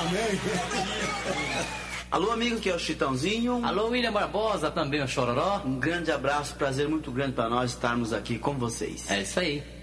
Amém. Alô, amigo, que é o Chitãozinho. Alô, William Barbosa, também o Chororó. Um grande abraço, prazer muito grande para nós estarmos aqui com vocês. É isso aí.